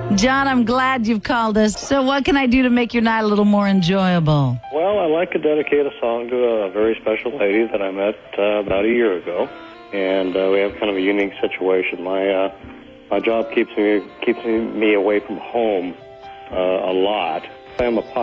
John, I'm glad you've called us. So what can I do to make your night a little more enjoyable? Well, I'd like to dedicate a song to a very special lady that I met about a year ago. And we have kind of a unique situation. My job keeps me away from home a lot. I'm a